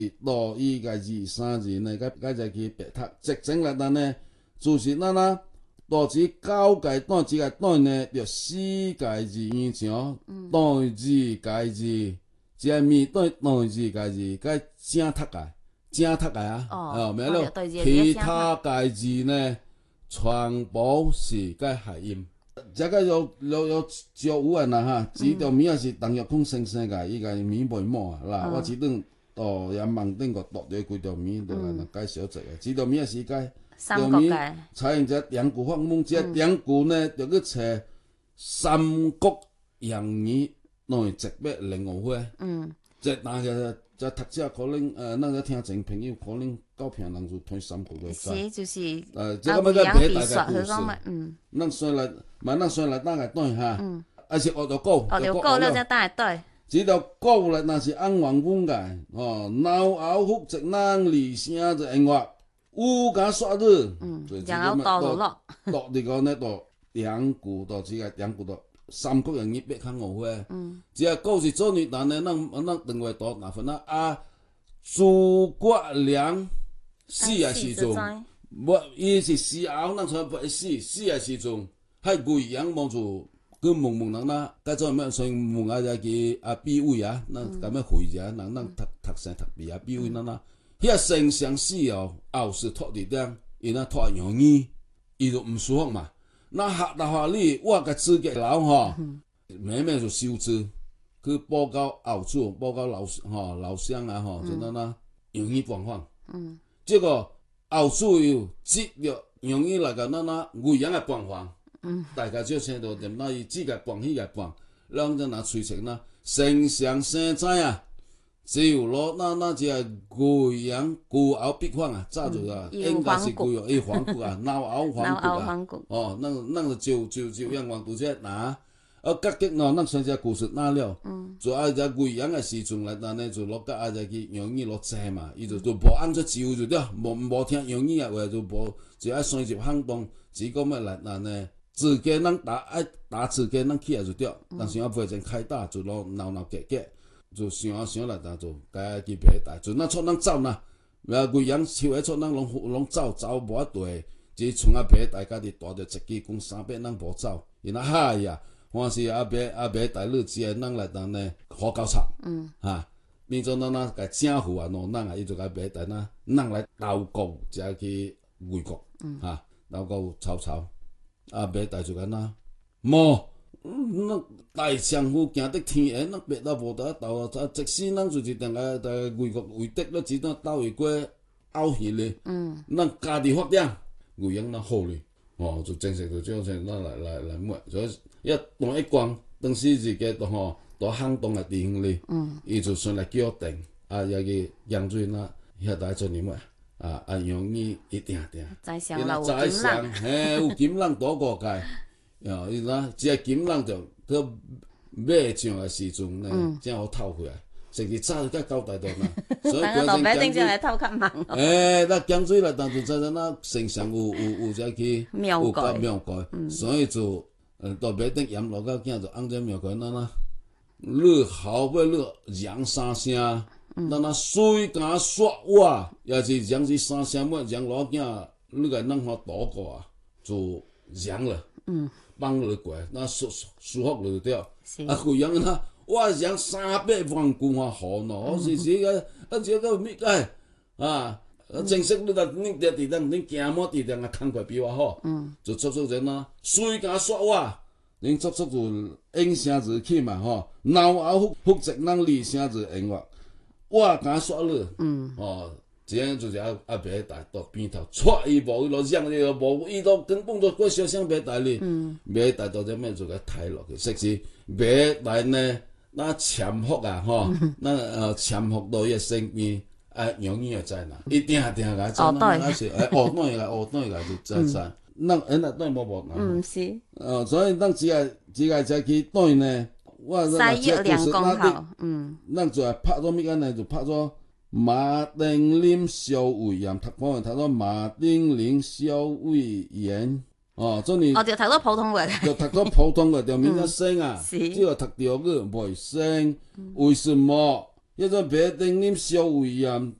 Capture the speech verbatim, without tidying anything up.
到伊家二三日呢，甲甲在去白读，直情来咱呢，就是咱啊，到时九界段一界段呢，着四界字以上，段字界字，一个面段段字界字，甲正读界，正读界啊，哦，明了，其他界字呢，全部是甲谐音。这个有有有就有啊啦哈，指条面也是当日空生生个，伊个面袂满啊啦。我只顿到阳网顶个度咗几条面，就来介绍一个。指条面也是介，条面采用只两股发梦，只两股呢就去找三国洋语，弄会直笔另外花。嗯，这那个这读者可能呃，那个听众朋友可能九片人就推三国来知。 是就是呃，这个么个别大个故事。嗯，咱先来。嘛，咱先来打个对哈，嗯，还是学着讲， 学着讲了才打个对。 只条讲咧，若是按原文个，哦，脑后复直男二声就音乐，有甲煞日， 嗯，然后倒落落， 倒你讲呢，倒两句到只个两句到三国人语别看误会，嗯，只个故事做你但呢，咱咱另外倒哪分啊？啊，诸葛亮死诶时阵，我伊是死后，咱才不会死，死诶时阵。喺贵阳望住，佢问问人啦，甲做咩？所以问下只个啊比位啊，咱咁样回者，人咱读读生读比啊比位咱啦。遐丞相死后，后事托伫顶，伊那托杨义，伊就毋舒服嘛。那下大下里，我甲资格老吼，慢慢就收治，去报告后主，报告老吼老乡啊吼，就那那杨义办法。嗯，结果后主又接着杨义来个那那贵阳嘅办法。嗯，大家就先到点那伊只个放迄个放，咱就拿催成啦。丞相生知啊，只有攞那那只贵阳古后笔法啊，早就啊，应该是贵哦，伊皇骨啊，脑后皇骨啊，哦，咱咱就就就阳光拄只拿，啊，结局喏，咱先只故事拿了，嗯，就啊只贵阳嘅时阵来，咱呢就落甲啊只去杨义落济嘛，伊就就无按照招就对，无无听杨义嘅话就无，就爱先入行动，只讲咩来咱呢？自家咱打爱打自家咱起来就对，但是我袂前开打就攞闹闹结结，就想啊想来，但就该去别打，就咱出咱走呐，啊贵阳手诶出咱拢拢走走无啊对，只剩啊别大家己大着一支讲三百咱无走，因啊嗨呀，凡是啊别啊别大日子诶，咱来当呢好搞吵，嗯哈，变做咱咱甲政府啊喏，咱啊伊就甲别大咱咱来斗国，才去魏国，嗯哈，斗国曹操。啊，别大就干呐，无，那大丈夫行得天下，那别到无得斗啊！即使咱就是定个在魏国为敌，咱只当斗会过拗去咧。嗯，咱家己发展，魏阳咱好咧，哦，就正式就这样先，咱来来来抹，所以一当一关，当时自己都吼，都行动个地方咧。嗯，伊就先来叫定，啊，也个杨水那遐大做你么？啊，按用伊一定定， 在上有金人， 嘿，有金人多个界，哦，伊那只金人就去买上个时阵呢，正好偷回来，甚至早就甲交代到啦。 所以大家顶就来偷较慢。 诶，那江水来，当就在那丞相有有有在去庙改庙改，所以就呃到别顶盐落到囝就按这庙改那那，你后尾你扬三声。咱那水敢刷瓦，也是扬是三声么？扬老囝，你个咱好倒过啊，就扬了，嗯，放落过，那舒舒服了对。啊，贵阳那我扬三百万句话好喏，我是是个，啊这个咩个啊？正式你若恁伫伫咱恁行么伫咱个工课比我好，嗯，就做做人啊，水敢刷瓦，恁做做就应声字起嘛吼，脑后复复直咱二声字音乐。我敢说了，嗯，哦，这样就是啊啊别大到边头，踹伊无伊落响伊个无，伊都根本都过小声别大哩，嗯，别大到这面就给抬落去，实是别大呢，那潜伏啊吼，那呃潜伏到伊个身边，啊永远会知啦，一定定个知，那是哎学对个学对个就知知，咱哎那对无无？ 嗯是， 呃，所以咱只个只个才去对呢。 三月两公号，嗯， 咱就系拍咗咩嘢呢？就拍咗马丁林小胃炎，读讲读咗马丁林小胃炎，哦，做你哦，就读咗普通话， 就读咗普通话，就免得声啊，只要读着个袂声，为什么？ 迄阵别顶啉烧胃啊，